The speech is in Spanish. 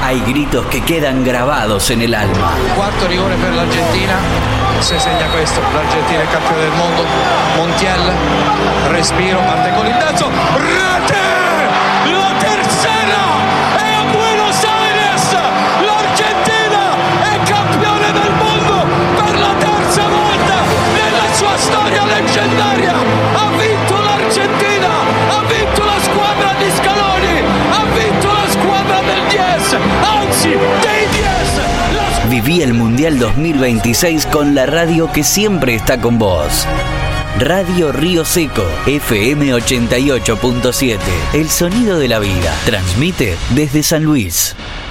Hay gritos que quedan grabados en el alma. Quarto rigore per l'Argentina. Se segna questo, l'Argentina è campione del mondo. Montiel, respiro, parte con il terzo. Rete! La tercera! E a Buenos Aires l'Argentina è campione del mondo per la terza volta nella sua storia leggendaria. Ha vinto l'Argentina, ha vinto la squadra di Scaloni, ha vinto la squadra del 10, anzi dei 10. Viví el Mundial 2026 con la radio que siempre está con vos. Radio Río Seco, FM 88.7. El sonido de la vida. Transmite desde San Luis.